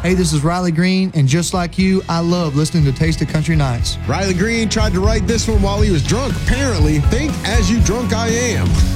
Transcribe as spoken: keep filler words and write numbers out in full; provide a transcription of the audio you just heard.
Hey, this is Riley Green, and just like you, I love listening to Taste of Country Nights. Riley Green tried to write this one while he was drunk, apparently. Think as you drunk I am.